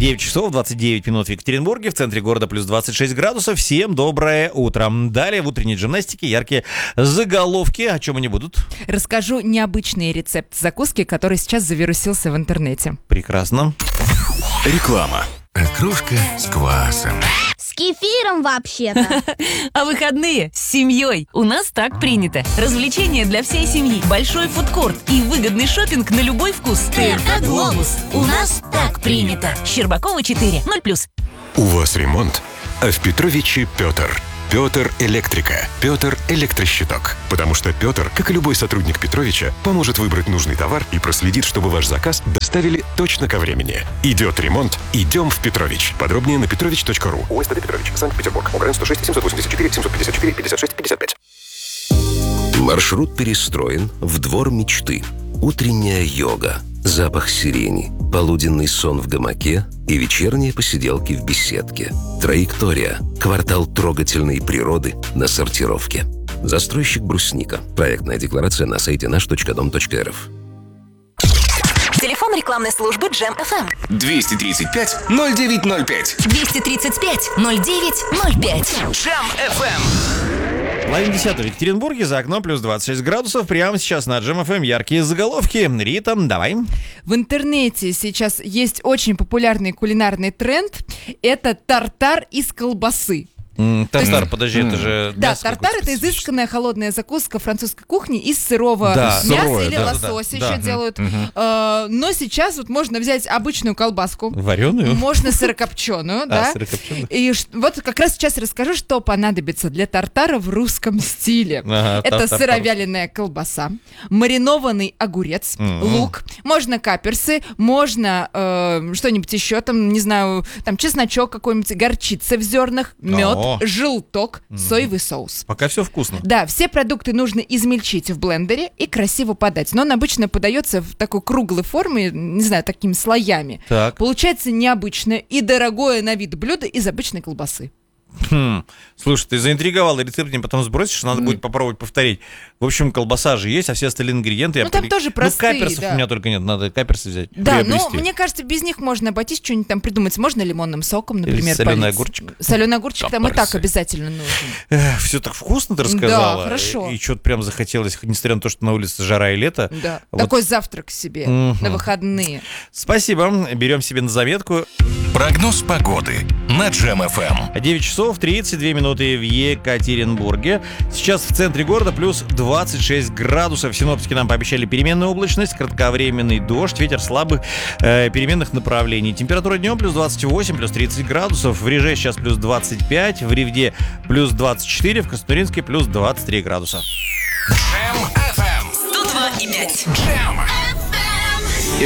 9 часов 29 минут в Екатеринбурге, в центре города плюс 26 градусов. Всем доброе утро. Далее в утренней гимнастике яркие заголовки. О чем они будут? Расскажу необычный рецепт закуски, который сейчас завирусился в интернете. Прекрасно. Реклама. Окрошка с квасом. С кефиром вообще-то. А выходные с семьей. У нас так принято. Развлечения для всей семьи, большой фудкорт и выгодный шопинг на любой вкус. ТРК «Глобус». У нас так принято. Щербакова 4, 0+. У вас ремонт, а в Петровиче Петр. Петр Электрика. Петр Электрощиток. Потому что Петр, как и любой сотрудник Петровича, поможет выбрать нужный товар и проследит, чтобы ваш заказ доставили точно ко времени. Идет ремонт, идем в Петрович. Подробнее на petrovich.ru. УСТД Петрович, Санкт-Петербург. ОГРН 106 784 754 56 55. Маршрут перестроен в двор мечты. Утренняя йога, запах сирени, полуденный сон в гамаке и вечерние посиделки в беседке. Траектория. Квартал трогательной природы на сортировке. Застройщик «Брусника». Проектная декларация на сайте наш.дом.рф. Телефон рекламной службы Джем FM. 235-0905. 235-0905. Джем FM. Половина 10 в Екатеринбурге, за окном плюс 26 градусов. Прямо сейчас на Джем FM яркие заголовки. Рита, давай. В интернете сейчас есть очень популярный кулинарный тренд. Это тартар из колбасы. Тартар, подожди, это же... Да, мясо тартар — какое-то это изысканная холодная закуска французской кухни из сырого мяса сырое, или лосося еще делают. Но сейчас вот можно взять обычную колбаску. Вареную? Можно сырокопченую, да. Сырокопченую. И вот как раз сейчас расскажу, что понадобится для тартара в русском стиле. Это сыровяленая колбаса, маринованный огурец, лук, можно каперсы, можно что-нибудь еще, там, не знаю, там чесночок какой-нибудь, горчица в зернах, мед, желток, соевый соус. Пока все вкусно. Да, все продукты нужно измельчить в блендере и красиво подать. Но он обычно подается в такой круглой форме, не знаю, такими слоями. Так. Получается необычное и дорогое на вид блюдо из обычной колбасы. Слушай, ты заинтриговал, рецепт мне потом сбросишь, надо будет попробовать повторить. В общем, колбаса же есть, а все остальные ингредиенты... Ну, там тоже простые, каперсов да. У меня только нет, надо каперсы взять. Да, приобрести. но мне кажется, без них можно обойтись, что-нибудь там придумать. Можно лимонным соком, например, соленый полить. огурчик. Соленый огурчик там и так Каперсы. обязательно нужен. Все так вкусно ты рассказала. Да, хорошо. И что-то прям захотелось, несмотря на то, что на улице жара и лето. Да, Вот. такой завтрак себе на выходные. Спасибо, берем себе на заметку. Прогноз погоды на Джем FM. 9 часов 32 минуты в Екатеринбурге. Сейчас в центре города плюс 26 градусов. Синоптики нам пообещали переменную облачность, кратковременный дождь, ветер слабых переменных направлений. Температура днем плюс 28, плюс 30 градусов. В Реже сейчас плюс 25, в Ревде плюс 24, в Краснотурьинске плюс 23 градуса. Джем FM. 102,5. Джем.